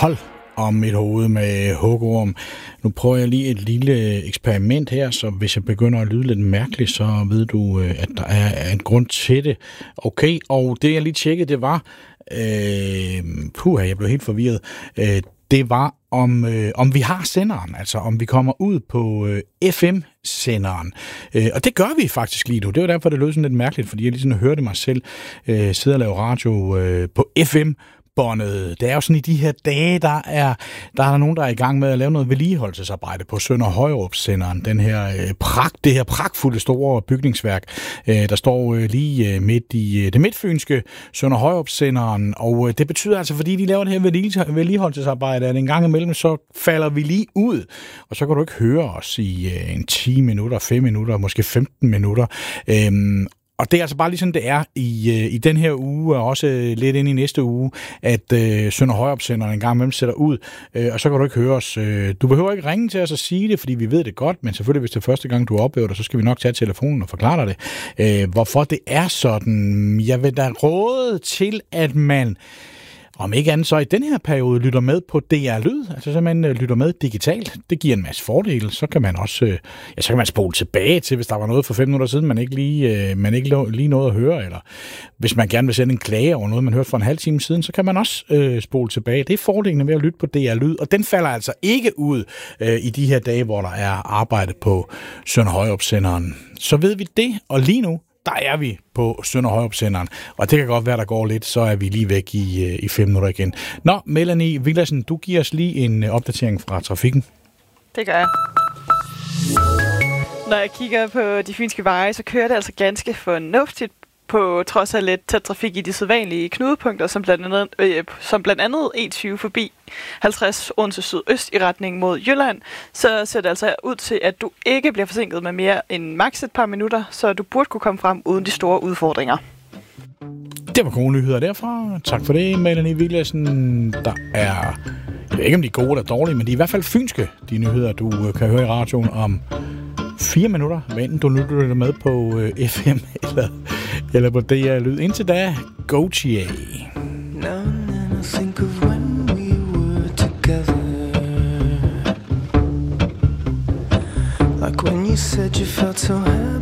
Hold om et hoved med hugorm. Nu prøver jeg lige et lille eksperiment her, så hvis jeg begynder at lyde lidt mærkeligt, så ved du, at der er en grund til det. Okay, og det jeg lige tjekkede, det var... jeg blev helt forvirret. Det var, om vi har senderen, altså om vi kommer ud på FM-senderen. Og det gør vi faktisk lige nu. Det var derfor, det lød sådan lidt mærkeligt, fordi jeg lige sådan hørte mig selv sidde og lave radio på FM-båndet. Det er jo sådan i de her dage, der er nogen, der er i gang med at lave noget vedligeholdelsesarbejde på Sønder Højerup-senderen. Det her pragtfulde store bygningsværk, der står lige midt i det midtfynske Sønder Højerup-senderen. Og det betyder altså, fordi de laver det her vedligeholdelsesarbejde, at en gang imellem, så falder vi lige ud. Og så kan du ikke høre os i en 10 minutter, 5 minutter, måske 15 minutter. Og det er altså bare lige sådan, det er i den her uge, og også lidt ind i næste uge, at Sønder Højerup-senderen en gang imellem sætter ud, og så kan du ikke høre os. Du behøver ikke ringe til os og sige det, fordi vi ved det godt, men selvfølgelig, hvis det er første gang, du oplever det, så skal vi nok tage telefonen og forklare dig det. Hvorfor det er sådan. Jeg vil da råde til, at man... Om ikke andet så i den her periode lytter med på DR Lyd, altså så man lytter med digitalt. Det giver en masse fordele. Så kan man også så kan man spole tilbage til, hvis der var noget for 5 minutter siden, man ikke lige nåede at høre, eller hvis man gerne vil sende en klage over noget, man hørte for en halv time siden, så kan man også spole tilbage. Det er fordelene ved at lytte på DR Lyd, og den falder altså ikke ud i de her dage, hvor der er arbejde på Sønder Højerup-senderen. Så ved vi det, og lige nu, der er vi på Sønder Højerup-senderen, og det kan godt være, der går lidt, så er vi lige væk i 5 minutter igen. Nå, Melanie Villadsen, du giver os lige en opdatering fra trafikken. Det gør jeg. Når jeg kigger på de fynske veje, så kører det altså ganske fornuftigt på trods af lidt tæt trafik i de sædvanlige knudepunkter, som blandt andet E20 forbi 50 Odense Sydøst i retning mod Jylland, så ser det altså ud til, at du ikke bliver forsinket med mere end maks et par minutter, så du burde kunne komme frem uden de store udfordringer. Det var gode nyheder derfra. Tak for det, Melanie Villadsen. Der er... Jeg ved ikke, om de er gode eller dårlige, men de er i hvert fald fynske, de nyheder, du kan høre i radioen om 4 minutter, hvad enten du lytter med på FM eller på DR Lyd. Indtil da, Gotye. Think of when we were together, like when you said you felt so happy.